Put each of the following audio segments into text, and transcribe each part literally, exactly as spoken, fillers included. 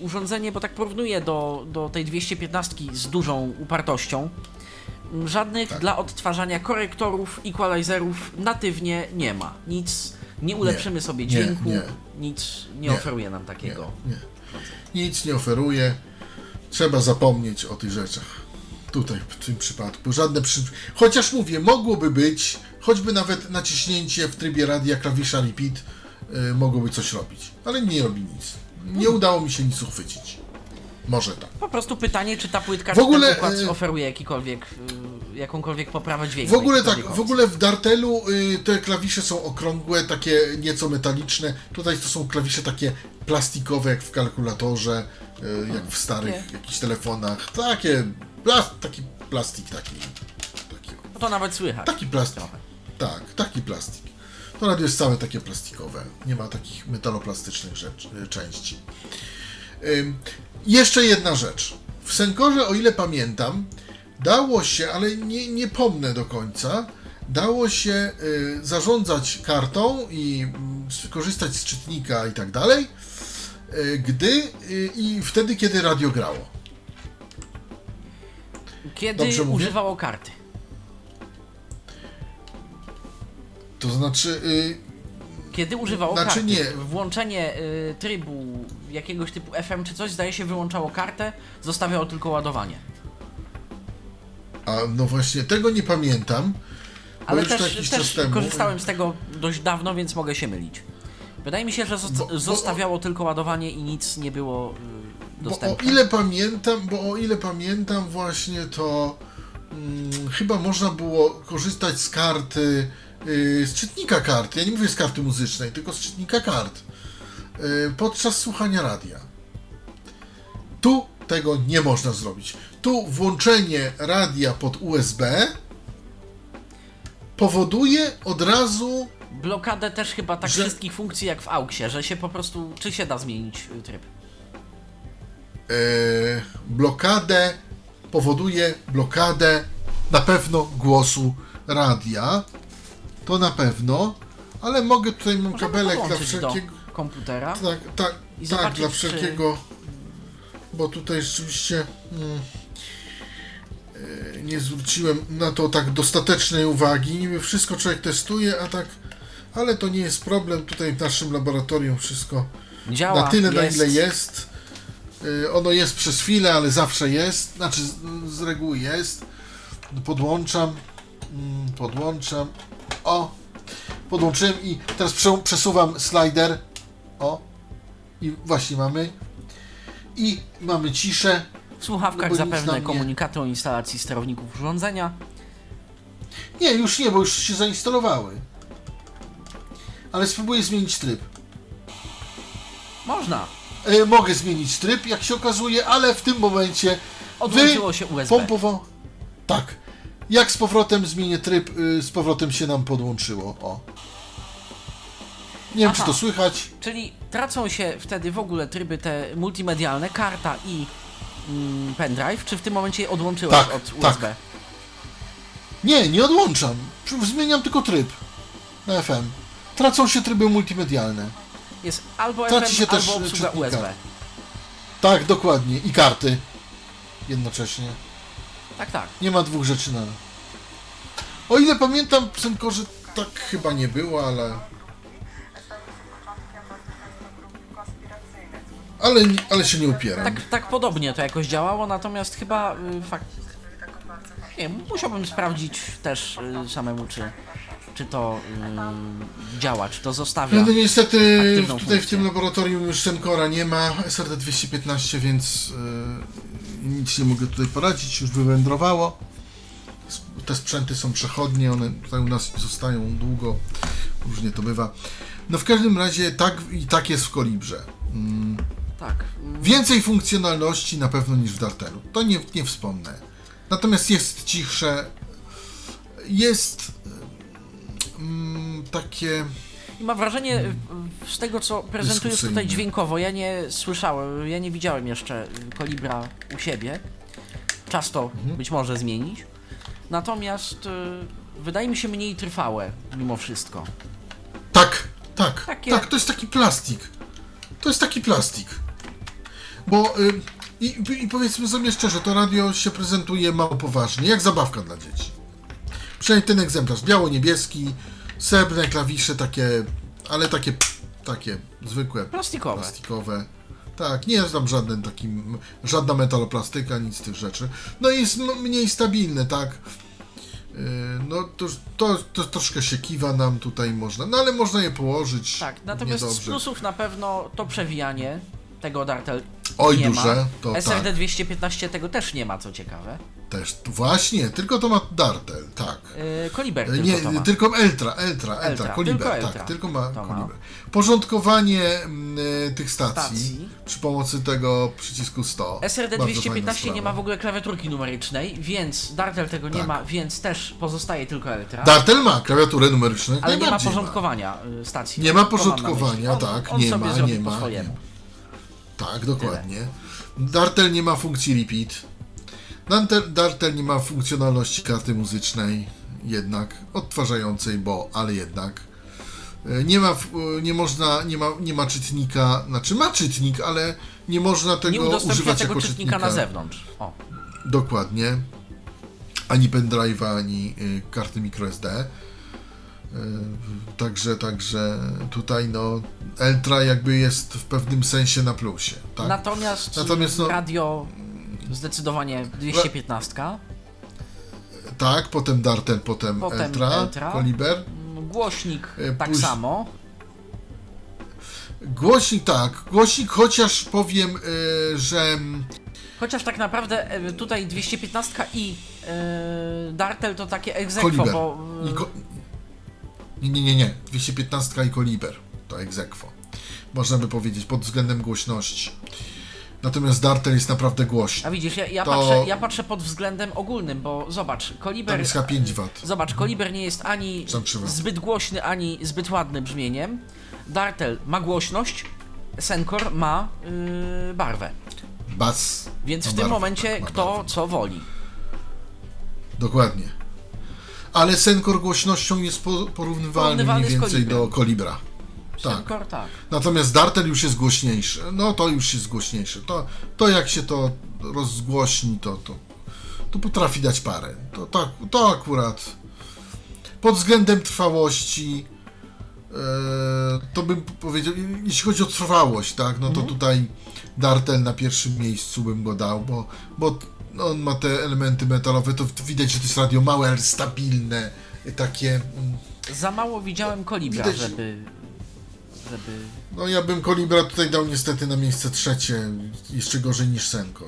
urządzenie, bo tak porównuję do, do tej dwieście piętnaście z dużą upartością. Żadnych tak. dla odtwarzania korektorów, equalizerów natywnie nie ma. Nic, nie ulepszymy nie, sobie dźwięku, nie, nie. nic nie, nie oferuje nam takiego. Nie, nie. Nic nie oferuje. Trzeba zapomnieć o tych rzeczach. Tutaj, w tym przypadku. Żadne przy... Chociaż mówię, mogłoby być, choćby nawet naciśnięcie w trybie radia klawisza repeat yy, mogłoby coś robić. Ale nie robi nic. Nie udało mi się nic uchwycić. Może tak. Po prostu pytanie, czy ta płytka, w ogóle, czy ten układ oferuje jakikolwiek, yy, jakąkolwiek poprawę dźwięku. W ogóle tak, w ogóle w Dartelu yy, te klawisze są okrągłe, takie nieco metaliczne. Tutaj to są klawisze takie plastikowe, jak w kalkulatorze, yy, jak w starych nie. jakichś telefonach. Takie, plas, taki plastik taki. taki no to nawet słychać. Taki plastik. Trochę. Tak, taki plastik. To radio jest całe takie plastikowe. Nie ma takich metaloplastycznych rzeczy, yy, części. Yy, Jeszcze jedna rzecz. W Senkorze, o ile pamiętam, dało się, ale nie, nie pomnę do końca, dało się y, zarządzać kartą i y, korzystać z czytnika i tak dalej, y, gdy y, i wtedy, kiedy radio grało. Kiedy Dobrze używało mówię? karty. To znaczy... Y, Kiedy używało znaczy karty. Nie. Włączenie y, trybu jakiegoś typu F M czy coś, zdaje się, wyłączało kartę, zostawiało tylko ładowanie. A no właśnie, tego nie pamiętam. Ale już też, jakiś też czas temu... korzystałem z tego dość dawno, więc mogę się mylić. Wydaje mi się, że zosta- bo, zostawiało bo, tylko ładowanie i nic nie było y, dostępne. Bo o ile pamiętam, bo o ile pamiętam właśnie to hmm, chyba można było korzystać z karty, yy, z czytnika kart. Ja nie mówię z karty muzycznej, tylko z czytnika kart. Yy, podczas słuchania radia. Tu tego nie można zrobić. Tu włączenie radia pod U S B powoduje od razu blokadę też chyba tak że... wszystkich funkcji jak w AUXie, że się po prostu, czy się da zmienić tryb? Yy, blokadę powoduje blokadę na pewno głosu radia. To na pewno, ale mogę tutaj mam Możemy kabelek dla wszelkiego do komputera. Tak, tak, i tak zobaczyć, dla wszelkiego, czy... bo tutaj rzeczywiście mm, yy, nie zwróciłem na to tak dostatecznej uwagi. Niby wszystko człowiek testuje, a tak, ale to nie jest problem. Tutaj w naszym laboratorium wszystko działa, na tyle, jest. na ile jest. Yy, ono jest przez chwilę, ale zawsze jest. Znaczy z, z reguły jest. Podłączam. Mm, podłączam. O! Podłączyłem i teraz przesuwam slider. O! I właśnie mamy. I mamy ciszę. W słuchawkach no zapewne komunikaty o instalacji sterowników urządzenia. Nie, już nie, bo już się zainstalowały. Ale spróbuję zmienić tryb. Można. E, mogę zmienić tryb, jak się okazuje, ale w tym momencie odłączyło się U S B. Pompowo... Tak. Jak z powrotem zmienię tryb, y, z powrotem się nam podłączyło. O. Nie wiem, Aha, czy to słychać. Czyli tracą się wtedy w ogóle tryby te multimedialne, karta i mm, pendrive, czy w tym momencie je odłączyłeś tak, od U S B? Tak. Nie, nie odłączam. Zmieniam tylko tryb na F M. Tracą się tryby multimedialne. Jest albo Traci F M, się też albo obsługa czytnika. U S B. Tak, dokładnie. I karty. Jednocześnie. Tak, tak. Nie ma dwóch rzeczy na... O ile pamiętam, w Senkorze tak chyba nie było, ale... Ale, ale się nie upieram. Tak, tak podobnie to jakoś działało, natomiast chyba y, fakt... Nie, musiałbym sprawdzić też y, samemu, czy, czy to y, działa, czy to zostawia. No, no niestety tutaj funkcję. W tym laboratorium już Senkora nie ma, S R T dwieście piętnaście, więc yy, nic nie mogę tutaj poradzić, już wywędrowało. Te sprzęty są przechodnie, one tutaj u nas zostają długo, różnie to bywa. No w każdym razie tak i tak jest w Kolibrze. Mm. Tak. Więcej funkcjonalności na pewno niż w Dartelu, to nie, nie wspomnę. Natomiast jest cichsze, jest mm, takie... I mam wrażenie, z tego co prezentujesz tutaj dźwiękowo, ja nie słyszałem, ja nie widziałem jeszcze Kolibra u siebie. Czas to mhm. być może zmienić. Natomiast y, wydaje mi się mniej trwałe mimo wszystko. Tak, tak, Takie... tak, to jest taki plastik. To jest taki plastik. bo y, i, i powiedzmy sobie szczerze, to radio się prezentuje mało poważnie, jak zabawka dla dzieci. Przynajmniej ten egzemplarz, biało-niebieski, srebrne klawisze takie, ale takie, takie zwykłe, Plastikowe. plastikowe. Tak, nie jest tam żaden taki, żadna metaloplastyka, nic z tych rzeczy. No i jest m- mniej stabilne, tak. Yy, no to, to, to troszkę się kiwa nam tutaj można, no ale można je położyć. Tak, natomiast z niedobrze. plusów na pewno to przewijanie, tego Dartel Oj, nie duże, ma. to S R D tak. dwieście piętnaście tego też nie ma, co ciekawe. Też, właśnie, tylko to ma Dartel, tak. Yy, Koliber tylko Nie, to ma. tylko Eltra, Eltra, Eltra, Eltra, Koliber, tylko tak, Eltra. tylko ma To ma. Koliber. Porządkowanie mm, tych stacji, Stacji. przy pomocy tego przycisku sto. S R D Bardzo dwieście piętnaście fajna nie ma w sprawa. ogóle klawiaturki numerycznej, więc Dartel tego nie Tak. ma, więc też pozostaje tylko Eltra. Dartel ma klawiaturę numeryczną, jak Ale nie ma najbardziej porządkowania y, stacji. Nie ma To mam na porządkowania, myśli. on, tak, on nie sobie ma, zrobi nie po ma, swojemu. nie ma. Tak, dokładnie. Dartel nie ma funkcji repeat. Dartel, Dartel nie ma funkcjonalności karty muzycznej, jednak, odtwarzającej, bo, ale jednak. E, Nie ma, w- e, nie można, nie ma, nie ma czytnika, znaczy ma czytnik, ale nie można tego Nie udostępnia używać tego jako czytnika na zewnątrz. O. Dokładnie. Ani pendrive'a, ani y, karty microSD. Y, także, także tutaj no Eltra jakby jest w pewnym sensie na plusie. Tak? Natomiast, Natomiast, no- radio zdecydowanie dwieście piętnaście. Tak, potem Dartel, potem, Potem Eltra, Eltra. Koliber. Głośnik E, tak póź- samo. Głośnik tak, głośnik chociaż powiem, y, że Chociaż tak naprawdę e, tutaj dwieście piętnaście i e, Dartel to takie egzekwo, Koliber. bo e, I ko- nie, nie, nie, nie. dwieście piętnaście i Koliber to egzekwo. Można by powiedzieć pod względem głośności. Natomiast Dartel jest naprawdę głośny. a widzisz, ja, ja, to- patrzę, ja patrzę pod względem ogólnym, bo zobacz, Koliber. Tam jest chyba pięć watów. Zobacz, Koliber nie jest ani Sam trzy waty. zbyt głośny, ani zbyt ładny brzmieniem. Dartel ma głośność, Senkor ma yy, barwę. Bas. Więc ma w tym barwę, momencie tak, ma kto barwę. co woli. Dokładnie. Ale Senkor głośnością jest po, porównywalny Porównywalny mniej z więcej Kolibrem. do Kolibra. Tak. Senkor tak. Natomiast Dartel już jest głośniejszy. No to już jest głośniejsze. To, to jak się to rozgłośni, to, to, to potrafi dać parę. To, to, to akurat pod względem trwałości e, to bym powiedział, jeśli chodzi o trwałość, tak, no to Mhm. tutaj Dartel na pierwszym miejscu bym go dał, bo, bo on ma te elementy metalowe, to widać, że to jest radio małe, ale stabilne, takie, mm, Za mało widziałem Kolibra, Widać- żeby... żeby... no ja bym Kolibra tutaj dał niestety na miejsce trzecie, jeszcze gorzej niż Senkor.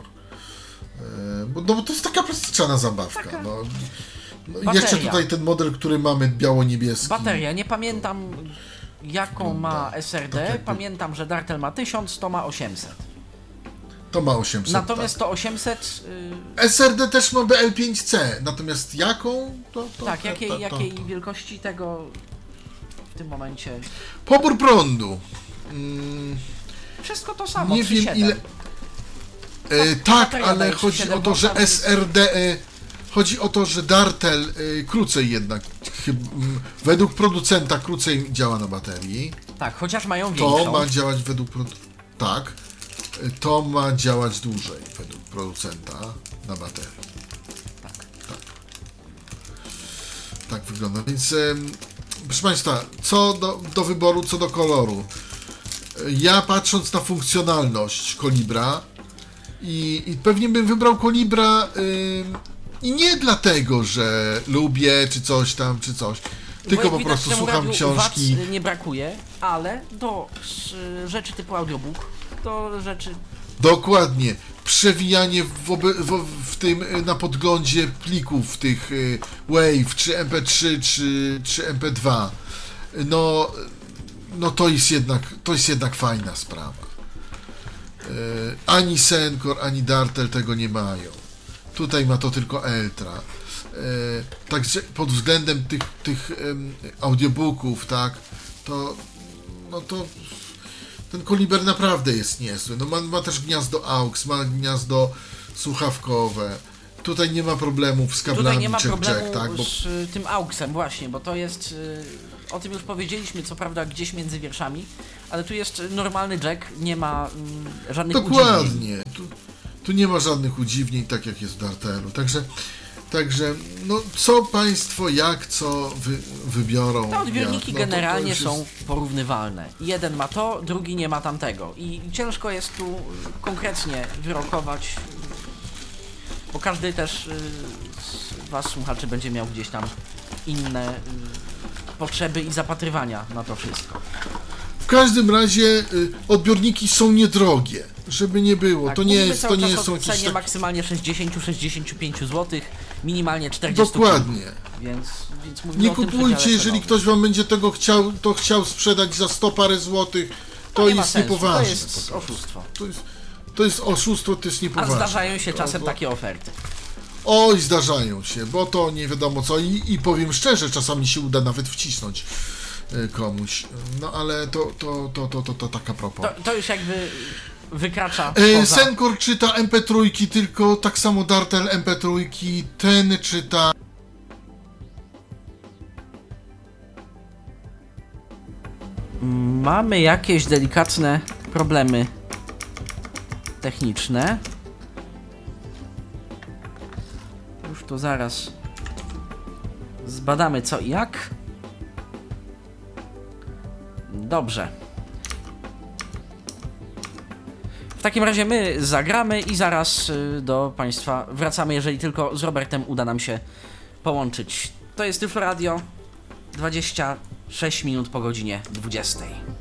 E, Bo, no, bo to jest taka plastyczna zabawka. Taka No. No, bateria. jeszcze tutaj ten model, który mamy, biało-niebieski. Bateria, nie pamiętam jaką ma tak, S R tak D, jakby- pamiętam, że Dartel ma tysiąc, to ma osiemset. To ma osiemset. Natomiast tak. to osiemset, yy, S R D też ma B L pięć C, natomiast jaką? To, to, tak, to, jakiej, to, to, jakiej to. wielkości tego w tym momencie... Pobór prądu. Mm, Wszystko to samo, nie trzy wiem siedem. ile. E, tak, bateria ale daje chodzi siedem o to, że volta, więc- S R D. E, chodzi o to, że Dartel e, krócej jednak. Chyb, m, według producenta krócej działa na baterii. Tak, chociaż mają To większą. ma działać według. produ- Tak. E, To ma działać dłużej według producenta na baterii. Tak. Tak wygląda. Więc em, proszę Państwa, co do, do wyboru, co do koloru. E, Ja patrząc na funkcjonalność Kolibra i, i pewnie bym wybrał Kolibra ym, i nie dlatego, że lubię czy coś tam, czy coś. Tylko Bo jak po widać, prostu temu słucham radiu książki. wad nie brakuje, ale do y, rzeczy typu audiobook, do rzeczy... Dokładnie. Przewijanie w, obe, w, w tym y, na podglądzie plików tych y, WAV, czy M P trzy, czy, czy M P dwa. No, no to jest jednak, to jest jednak fajna sprawa. Y, ani Senkor, ani Dartel tego nie mają. Tutaj ma to tylko Eltra. Y, także pod względem tych, tych em, audiobooków, tak, to no to ten Koliber naprawdę jest niezły. No ma, ma też gniazdo A U X, ma gniazdo słuchawkowe. Tutaj nie ma problemów z kablami Tutaj nie ma check, problemu check, tak? Bo z y, tym auxem właśnie, bo to jest... y, o tym już powiedzieliśmy, co prawda gdzieś między wierszami, ale tu jest normalny jack, nie ma mm, żadnych udziwnień. Dokładnie. Tu, tu nie ma żadnych udziwnień, tak jak jest w Dartelu. Także, także no co państwo, jak co wy, wybiorą. Te odbiorniki jak, no to- to generalnie już są jest- porównywalne. Jeden ma to, drugi nie ma tamtego. I ciężko jest tu konkretnie wyrokować, bo każdy też y, z was, słuchaczy, będzie miał gdzieś tam inne y, potrzeby i zapatrywania na to wszystko. W każdym razie y, odbiorniki są niedrogie, żeby nie było. Tak, to nie mówimy jest, to cały nie czas są o jakieś cenie tak... maksymalnie sześćdziesiąt do sześćdziesięciu pięciu złotych, minimalnie czterdzieści. Dokładnie. Więc, więc mówimy Nie o tym kupujcie, przedziale jeżeli cenowym. ktoś wam będzie tego chciał, to chciał sprzedać za sto parę złotych, to To nie ma jest sensu, niepoważne. To jest po prostu. oszustwo. To jest, to jest oszustwo, to jest A niepoważne. zdarzają się To- czasem bo- takie oferty. Oj, zdarzają się, bo to nie wiadomo co i, i powiem szczerze, czasami się uda nawet wcisnąć y, komuś. No ale to, to, to, to, to, to taka propos. To, to już jakby wykracza E, poza... Senkor czyta em pe trzy, tylko tak samo Dartel em pe trzy, ten czyta... Mamy jakieś delikatne problemy techniczne. Już to zaraz zbadamy co i jak. Dobrze. W takim razie my zagramy i zaraz y, do Państwa wracamy, jeżeli tylko z Robertem uda nam się połączyć. To jest Tyflo Radio, dwadzieścia sześć minut po godzinie dwudziestej.